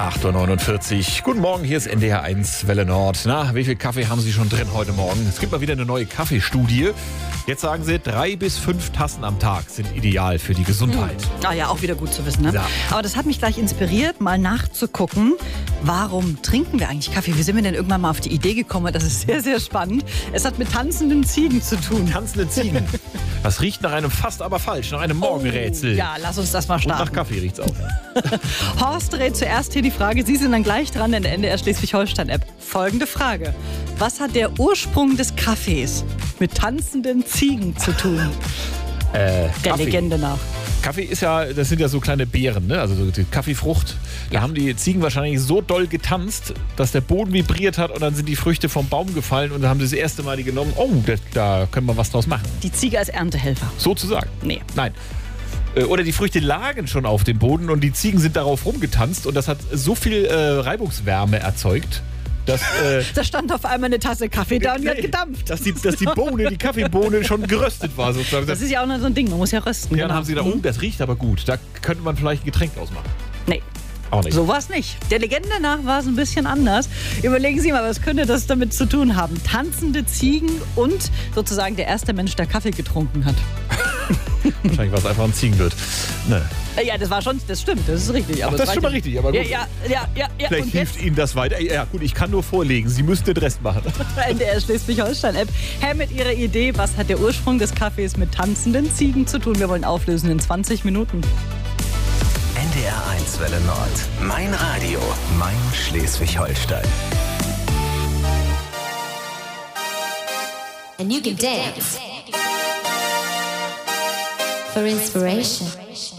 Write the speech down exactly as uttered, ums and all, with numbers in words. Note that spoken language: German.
acht Uhr neunundvierzig. Guten Morgen, hier ist N D R eins Welle Nord. Na, wie viel Kaffee haben Sie schon drin heute Morgen? Es gibt mal wieder eine neue Kaffeestudie. Jetzt sagen Sie, drei bis fünf Tassen am Tag sind ideal für die Gesundheit. Hm. Ah ja, auch wieder gut zu wissen, ne? Ja. Aber das hat mich gleich inspiriert, mal nachzugucken, warum trinken wir eigentlich Kaffee? Wie sind wir denn irgendwann mal auf die Idee gekommen? Das ist sehr, sehr spannend. Es hat mit tanzenden Ziegen zu tun. Tanzende Ziegen. Das riecht nach einem fast aber falsch, nach einem Morgenrätsel. Oh, ja, lass uns das mal Und starten. nach Kaffee riecht's auch. Horst rät zuerst hier die Frage, Sie sind dann gleich dran in der N D R Schleswig-Holstein-App. Folgende Frage. Was hat der Ursprung des Kaffees mit tanzenden Ziegen zu tun? Äh, Der Kaffee. Legende nach. Kaffee ist ja, das sind ja so kleine Beeren, ne? Also so die Kaffeefrucht. Da Ja. haben die Ziegen wahrscheinlich so doll getanzt, dass der Boden vibriert hat und dann sind die Früchte vom Baum gefallen und dann haben sie das erste Mal die genommen. Oh, da, da können wir was draus machen. Die Ziege als Erntehelfer. Sozusagen. Nee. Nein. Äh, Oder die Früchte lagen schon auf dem Boden und die Ziegen sind darauf rumgetanzt und das hat so viel äh, Reibungswärme erzeugt, dass, äh, Da stand auf einmal eine Tasse Kaffee da und die hat nee, gedampft. dass, die, dass die Bohne, die Kaffeebohne schon geröstet war sozusagen. Das ist ja auch noch so ein Ding, man muss ja rösten. Ja, dann genau. haben sie gedacht, oh, das riecht aber gut. Da könnte man vielleicht ein Getränk ausmachen. Nee. Auch nicht. So war es nicht. Der Legende nach war es ein bisschen anders. Überlegen Sie mal, was könnte das damit zu tun haben? Tanzende Ziegen und sozusagen der erste Mensch, der Kaffee getrunken hat. Wahrscheinlich war es einfach ein Ziegenwirt. Ne. Ja, das war schon, das stimmt, das ist richtig. Aber Ach, das es ist schon war- mal richtig, aber gut. Ja, ja, ja, ja. ja. Vielleicht Und hilft jetzt Ihnen das weiter. Ja gut, ich kann nur vorlegen. Sie müssen den Rest machen. N D R Schleswig-Holstein-App. Herr mit Ihrer Idee, was hat der Ursprung des Kaffees mit tanzenden Ziegen zu tun? Wir wollen auflösen in zwanzig Minuten. N D R eins Welle Nord. Mein Radio, mein Schleswig-Holstein. And you can dance for inspiration.